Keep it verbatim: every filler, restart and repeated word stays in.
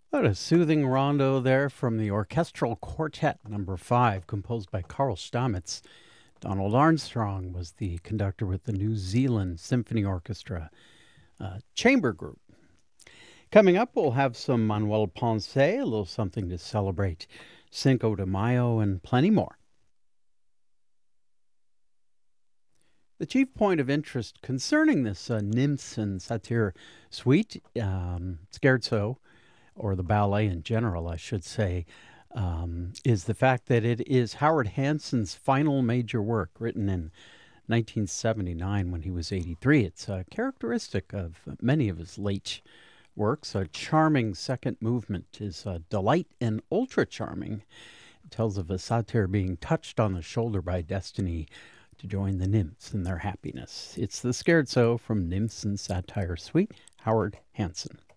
What a soothing rondo there from the Orchestral Quartet number five, composed by Carl Stamitz. Donald Armstrong was the conductor with the New Zealand Symphony Orchestra uh, chamber group. Coming up, we'll have some Manuel Ponce, a little something to celebrate Cinco de Mayo, and plenty more. The chief point of interest concerning this uh, Nymphs and Satyr suite, um, scherzo, or the ballet in general, I should say, um, is the fact that it is Howard Hanson's final major work, written in nineteen seventy-nine when he was eighty-three. It's uh, characteristic of many of his late works. A charming second movement is uh, delight and ultra charming. It tells of a satyr being touched on the shoulder by destiny to join the nymphs in their happiness. It's the scherzo from Nymphs and Satyr Suite, Howard Hanson.